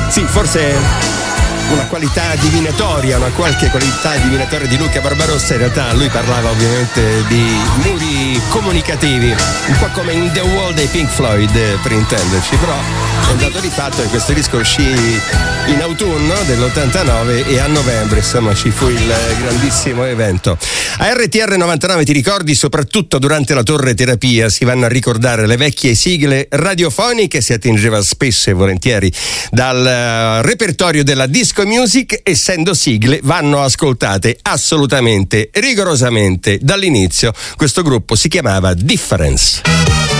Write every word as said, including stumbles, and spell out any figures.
Sì, forse una qualità divinatoria, una qualche qualità divinatoria di Luca Barbarossa. In realtà lui parlava ovviamente di muri comunicativi, un po' come in The Wall dei Pink Floyd, per intenderci, però è un dato di fatto che questo disco uscì in autunno dell'ottantanove e a novembre insomma ci fu il grandissimo evento. A R T R novantanove ti ricordi, soprattutto durante la torre terapia si vanno a ricordare le vecchie sigle radiofoniche, si attingeva spesso e volentieri dal repertorio della disco music, essendo sigle vanno ascoltate assolutamente, rigorosamente dall'inizio. Questo gruppo si chiamava Difference.